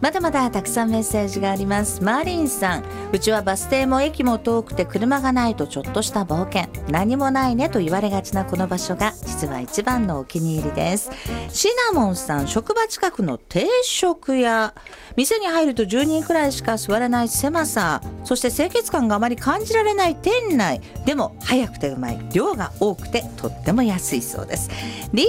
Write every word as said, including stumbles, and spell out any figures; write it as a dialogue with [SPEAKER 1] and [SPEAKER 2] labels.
[SPEAKER 1] まだまだたくさんメッセージがあります。マーリンさん、うちはバス停も駅も遠くて車がないとちょっとした冒険、何もないねと言われがちなこの場所が実は一番のお気に入りです。シナモンさん、職場近くの定食屋、店に入るとじゅうにんくらいしか座れない狭さ、そして清潔感があまり感じられない店内でも早くてうまい、量が多くてとっても安いそうです。